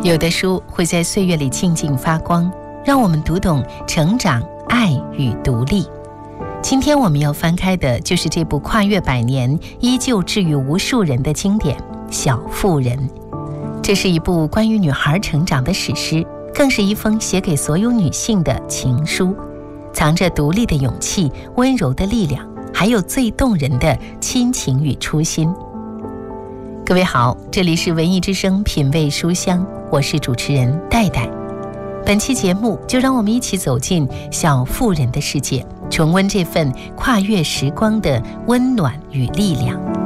有的书会在岁月里静静发光，让我们读懂成长、爱与独立。今天我们要翻开的就是这部跨越100年依旧治愈无数人的经典《小妇人》。这是一部关于女孩成长的史诗，更是一封写给所有女性的情书，藏着独立的勇气、温柔的力量，还有最动人的亲情与初心。各位好，这里是文艺之声品味书香，我是主持人戴戴。本期节目就让我们一起走进小妇人的世界，重温这份跨越时光的温暖与力量。